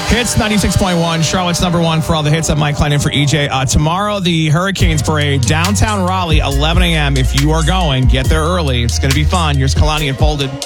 Hits 96.1, Charlotte's number one for all the hits. I'm Mike Klein in for EJ. Tomorrow, the Hurricanes Parade, downtown Raleigh, 11 a.m. If you are going, get there early. It's going to be fun. Here's Kalani and Folded.